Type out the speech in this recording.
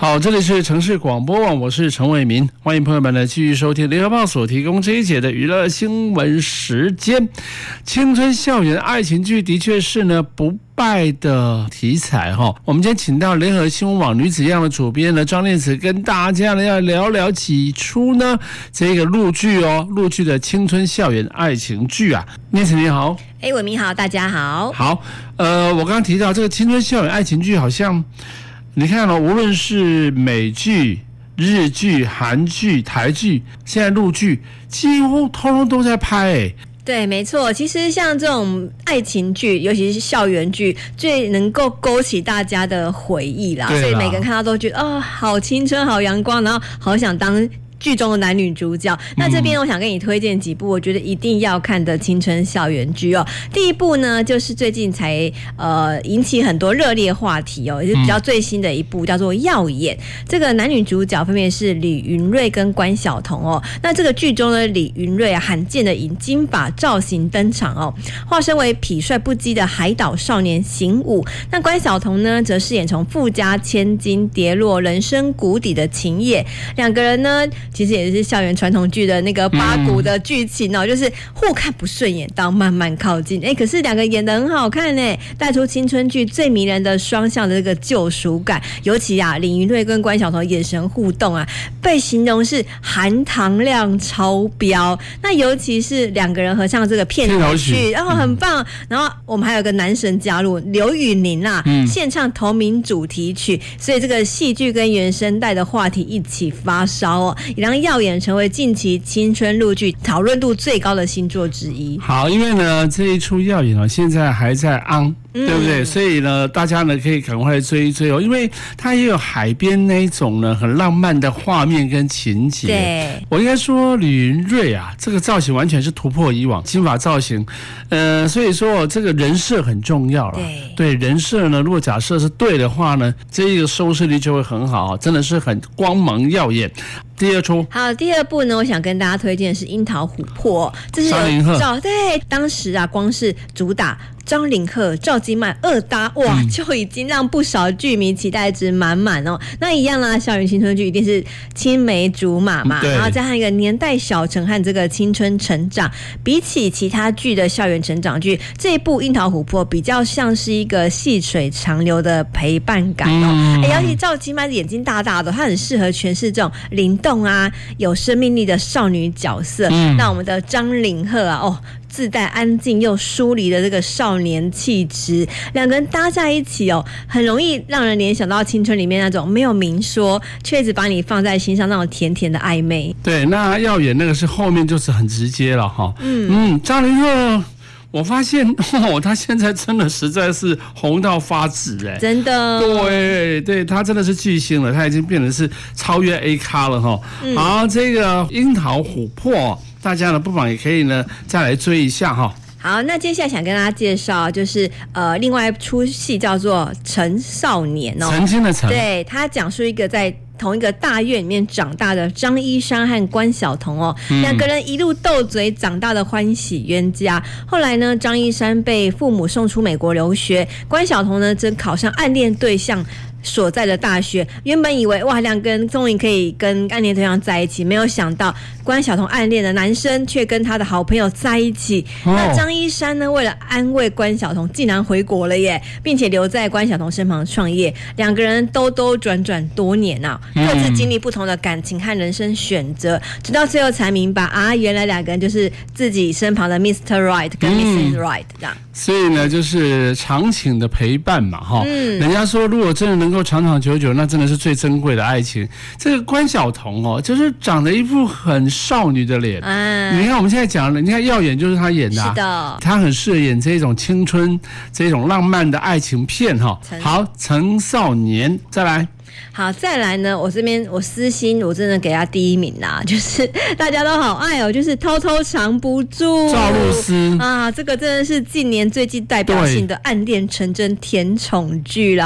好，这里是城市广播网，我是陈伟民，欢迎朋友们呢继续收听联合报所提供这一节的娱乐新闻时间。青春校园爱情剧的确是呢不败的题材哈。我们今天请到联合新闻网女子样的主编呢张念慈，跟大家呢要聊聊几出呢这个陆剧的青春校园爱情剧啊。念慈你好。 伟民好，大家好。 好，我刚刚提到这个青春校园爱情剧，好像你看无论是美剧、日剧、韩剧、台剧，现在陆剧几乎通通都在拍对，没错。其实像这种爱情剧，尤其是校园剧，最能够勾起大家的回忆啦。所以每个人看到都觉得好青春、好阳光，然后好想当剧中的男女主角。那这边我想跟你推荐几部我觉得一定要看的青春校园剧哦。第一部呢，就是最近才引起很多热烈话题哦，也是比较最新的一部，叫做《耀眼》。这个男女主角分别是李云瑞跟关晓彤哦。那这个剧中的李云瑞啊，罕见的以金发造型登场哦，化身为痞帅不羁的海岛少年行武。那关晓彤呢，则饰演从富家千金跌落人生谷底的晴野。两个人呢，其实也是校园传统剧的那个八股的剧情哦，就是互看不顺眼到慢慢靠近。可是两个演得很好看带出青春剧最迷人的双向的这个救赎感。尤其啊，李云瑞跟关晓彤眼神互动啊，被形容是含糖量超标。那尤其是两个人合唱这个片头曲，然后很棒。然后我们还有个男神加入刘宇宁啦，献唱同名主题曲，所以这个戏剧跟原声带的话题一起发烧哦，也让耀眼成为近期青春陆剧讨论度最高的新作之一。 好，因为呢这一出耀眼现在还在对不对？所以呢，大家呢可以赶快追一追因为它也有海边那一种呢很浪漫的画面跟情节。 对， 我应该说李云瑞啊，这个造型完全是突破以往金发造型，所以说这个人设很重要了。对，人设呢，如果假设是对的话呢，这个收视率就会很好，真的是很光芒耀眼。第二出， 好，第二部呢，我想跟大家推荐的是《樱桃琥珀》，这是张凌赫。 对，当时啊，光是主打张凌赫、赵今麦二搭，哇，就已经让不少剧迷期待值满满哦。那一样啦，校园青春剧一定是青梅竹马嘛，然后加上一个年代小城和这个青春成长。比起其他剧的校园成长剧，这一部《樱桃琥珀》比较像是一个细水长流的陪伴感哦。尤其赵今麦的眼睛大大的，她很适合诠释这种灵动啊、有生命力的少女角色。那我们的张凌赫啊，自带安静又疏离的这个少年气质，两个人搭在一起很容易让人联想到青春里面那种没有明说却一直把你放在心上那种甜甜的暧昧。对， 那耀眼那个是后面就是很直接了哈。张凌赫，我发现他现在真的实在是红到发紫真的。 对，他真的是巨星了，他已经变成是超越 A 咖了哈。好，这个樱桃琥珀，大家呢不妨也可以呢再来追一下哈。 好，那接下来想跟大家介绍就是另外一出戏叫做《陈少年》 曾经的陈。 对，他讲述一个在同一个大院里面长大的张一山和关晓彤两个人一路斗嘴长大的欢喜冤家。后来呢，张一山被父母送出美国留学，关晓彤呢则考上暗恋对象所在的大学。原本以为哇，两个人终于可以跟暗恋对象在一起，没有想到关晓彤暗恋的男生却跟他的好朋友在一起。那张一山呢，为了安慰关晓彤，竟然回国了耶，并且留在关晓彤身旁创业。两个人兜兜转转多年各自经历不同的感情和人生选择，直到最后才明白原来两个人就是自己身旁的 Mr. Right 跟 Mrs. Right 这样。 所以呢，就是长情的陪伴嘛人家说如果真的能够长长久久，那真的是最珍贵的爱情。这个关晓彤就是长得一副很少女的脸你看我们现在讲的，你看耀眼就是她演的是的，她很适合演这种青春这种浪漫的爱情片好，陈少年。再来， 好，再来呢，我这边我私心我真的给他第一名啦，就是大家都好爱就是偷偷藏不住赵露思这个真的是近年最具代表性的暗恋成真甜宠剧啦。